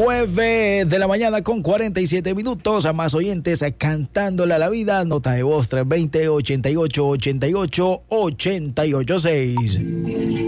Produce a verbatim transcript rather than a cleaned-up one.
nueve de la mañana con cuarenta y siete minutos. A más oyentes cantándole a la vida. Nota de voz tres dos cero, ochenta y ocho, ochenta y ocho, ochenta y ocho seis.